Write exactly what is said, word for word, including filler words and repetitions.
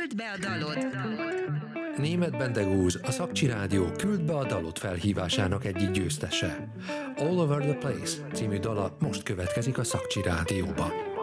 Küld be a dalod! Németh Bendegúz, a Szakcsi Rádió Küld be a dalod felhívásának egyik győztese. All Over the Place című dala most következik a Szakcsi Rádióban.